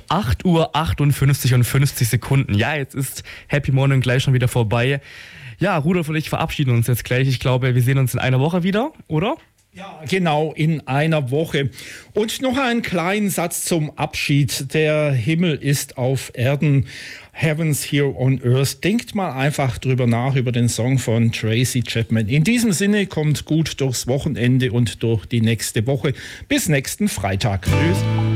8:58 und 50 Sekunden. Ja, jetzt ist Happy Morning gleich schon wieder vorbei. Ja, Rudolf und ich verabschieden uns jetzt gleich. Ich glaube, wir sehen uns in einer Woche wieder, oder? Ja, genau, in einer Woche. Und noch einen kleinen Satz zum Abschied. Der Himmel ist auf Erden. Heavens here on earth. Denkt mal einfach drüber nach, über den Song von Tracy Chapman. In diesem Sinne, kommt gut durchs Wochenende und durch die nächste Woche. Bis nächsten Freitag. Tschüss.